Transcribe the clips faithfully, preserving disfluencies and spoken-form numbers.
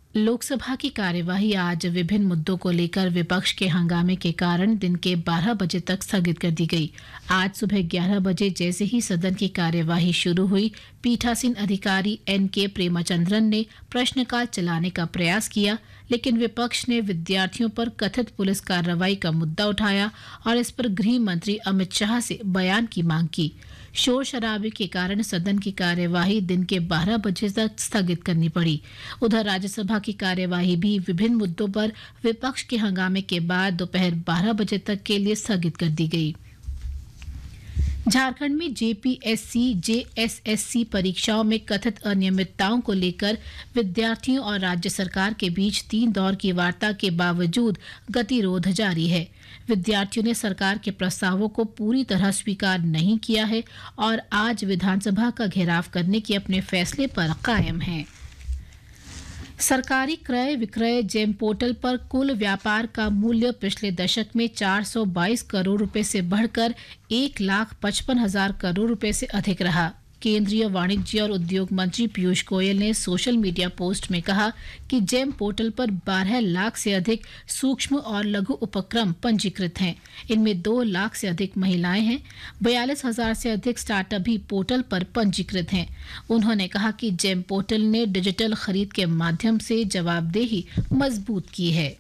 लोकसभा की कार्यवाही आज विभिन्न मुद्दों को लेकर विपक्ष के हंगामे के कारण दिन के बारह बजे तक स्थगित कर दी गई। आज सुबह ग्यारह बजे जैसे ही सदन की कार्यवाही शुरू हुई, पीठासीन अधिकारी एन के प्रेमचंद्रन ने प्रश्नकाल चलाने का प्रयास किया, लेकिन विपक्ष ने विद्यार्थियों पर कथित पुलिस कार्रवाई का मुद्दा उठाया और इस पर गृह मंत्री अमित शाह से बयान की मांग की। शोर शराबे के कारण सदन की कार्यवाही दिन के बारह बजे तक स्थगित करनी पड़ी। उधर राज्यसभा की कार्यवाही भी विभिन्न मुद्दों पर विपक्ष के हंगामे के बाद दोपहर बारह बजे तक के लिए स्थगित कर दी गई। झारखंड में जेपीएससी जेएसएससी परीक्षाओं में कथित अनियमितताओं को लेकर विद्यार्थियों और राज्य सरकार के बीच तीन दौर की वार्ता के बावजूद गतिरोध जारी है। विद्यार्थियों ने सरकार के प्रस्तावों को पूरी तरह स्वीकार नहीं किया है और आज विधानसभा का घेराव करने के अपने फैसले पर कायम हैं। सरकारी क्रय विक्रय जेम पोर्टल पर कुल व्यापार का मूल्य पिछले दशक में चार सौ बाईस करोड़ रुपए से बढ़कर एक लाख पचपन हजार करोड़ रुपए से अधिक रहा। केंद्रीय वाणिज्य और उद्योग मंत्री पीयूष गोयल ने सोशल मीडिया पोस्ट में कहा कि जेम पोर्टल पर बारह लाख से अधिक सूक्ष्म और लघु उपक्रम पंजीकृत हैं। इनमें दो लाख से अधिक महिलाएं हैं। बयालीस हजार से अधिक स्टार्टअप भी पोर्टल पर पंजीकृत हैं। उन्होंने कहा कि जेम पोर्टल ने डिजिटल खरीद के माध्यम से जवाबदेही मजबूत की है।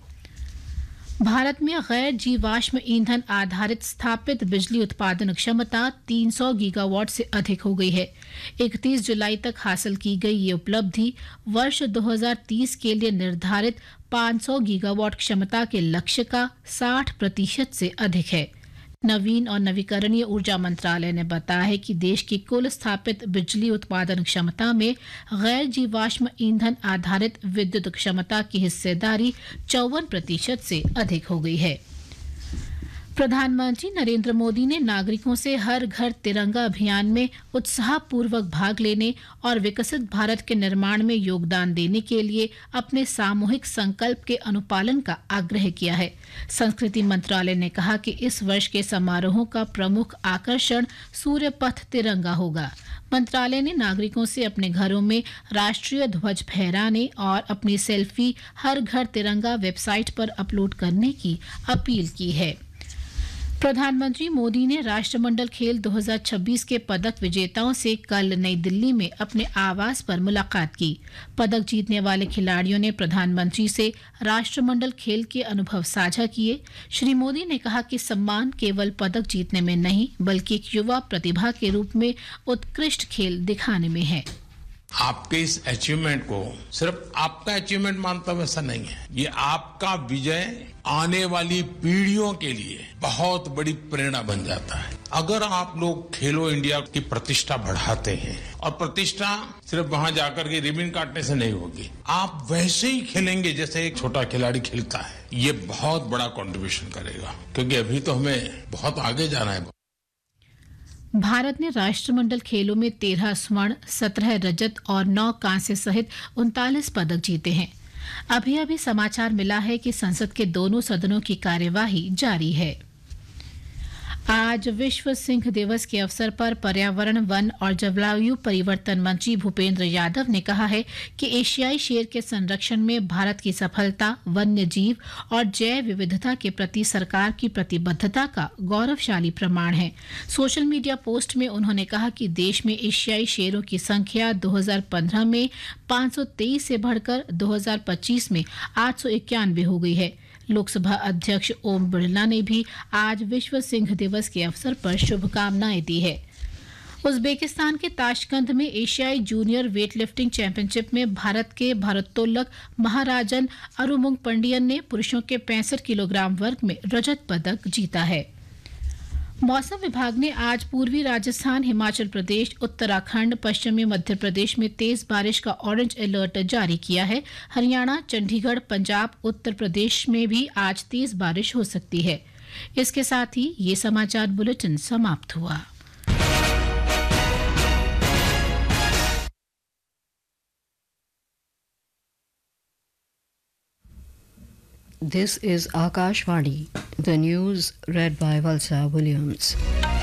भारत में गैर जीवाश्म ईंधन आधारित स्थापित बिजली उत्पादन क्षमता तीन सौ गीगावाट से अधिक हो गई है। इकतीस जुलाई तक हासिल की गई ये उपलब्धि वर्ष दो हज़ार तीस के लिए निर्धारित पाँच सौ गीगावाट क्षमता के लक्ष्य का साठ प्रतिशत से अधिक है। नवीन और नवीकरणीय ऊर्जा मंत्रालय ने बताया है कि देश की कुल स्थापित बिजली उत्पादन क्षमता में गैर जीवाश्म ईंधन आधारित विद्युत क्षमता की हिस्सेदारी चौवन प्रतिशत से अधिक हो गई है। प्रधानमंत्री नरेंद्र मोदी ने नागरिकों से हर घर तिरंगा अभियान में उत्साहपूर्वक भाग लेने और विकसित भारत के निर्माण में योगदान देने के लिए अपने सामूहिक संकल्प के अनुपालन का आग्रह किया है। संस्कृति मंत्रालय ने कहा कि इस वर्ष के समारोहों का प्रमुख आकर्षण सूर्य पथ तिरंगा होगा। मंत्रालय ने नागरिकों से अपने घरों में राष्ट्रीय ध्वज फहराने और अपनी सेल्फी हर घर तिरंगा वेबसाइट पर अपलोड करने की अपील की है। प्रधानमंत्री मोदी ने राष्ट्रमंडल खेल दो हज़ार छब्बीस के पदक विजेताओं से कल नई दिल्ली में अपने आवास पर मुलाकात की। पदक जीतने वाले खिलाड़ियों ने प्रधानमंत्री से राष्ट्रमंडल खेल के अनुभव साझा किए। श्री मोदी ने कहा कि सम्मान केवल पदक जीतने में नहीं, बल्कि एक युवा प्रतिभा के रूप में उत्कृष्ट खेल दिखाने में है। आपके इस अचीवमेंट को सिर्फ आपका अचीवमेंट मानता हूं, ऐसा नहीं है। ये आपका विजय आने वाली पीढ़ियों के लिए बहुत बड़ी प्रेरणा बन जाता है। अगर आप लोग खेलो इंडिया की प्रतिष्ठा बढ़ाते हैं, और प्रतिष्ठा सिर्फ वहां जाकर के रिबन काटने से नहीं होगी, आप वैसे ही खेलेंगे जैसे एक छोटा खिलाड़ी खेलता है, ये बहुत बड़ा कंट्रीब्यूशन करेगा, क्योंकि अभी तो हमें बहुत आगे जाना है। भारत ने राष्ट्रमंडल खेलों में तेरह स्वर्ण, सत्रह रजत और नौ कांस्य सहित उनतालीस पदक जीते हैं। अभी अभी समाचार मिला है कि संसद के दोनों सदनों की कार्यवाही जारी है। आज विश्व सिंह दिवस के अवसर पर पर्यावरण, वन और जलवायु परिवर्तन मंत्री भूपेंद्र यादव ने कहा है कि एशियाई शेर के संरक्षण में भारत की सफलता वन्य जीव और जैव विविधता के प्रति सरकार की प्रतिबद्धता का गौरवशाली प्रमाण है। सोशल मीडिया पोस्ट में उन्होंने कहा कि देश में एशियाई शेरों की संख्या दो हज़ार पंद्रह में पाँच सौ तेईस से बढ़कर दो हज़ार पच्चीस में आठ सौ इक्यानवे हो गई है। लोकसभा अध्यक्ष ओम बिरला ने भी आज विश्व सिंह दिवस के अवसर पर शुभकामनाएं दी है। उज्बेकिस्तान के ताशकंद में एशियाई जूनियर वेटलिफ्टिंग चैंपियनशिप में भारत के भारोत्तोलक महाराजन अरुमुंग पंडियन ने पुरुषों के पैंसठ किलोग्राम वर्ग में रजत पदक जीता है। मौसम विभाग ने आज पूर्वी राजस्थान, हिमाचल प्रदेश, उत्तराखंड, पश्चिमी मध्य प्रदेश में तेज बारिश का ऑरेंज अलर्ट जारी किया है। हरियाणा, चंडीगढ़, पंजाब, उत्तर प्रदेश में भी आज तेज बारिश हो सकती है। इसके साथ ही ये समाचार बुलेटिन समाप्त हुआ। This is Akashvani, the news read by Valsa Williams.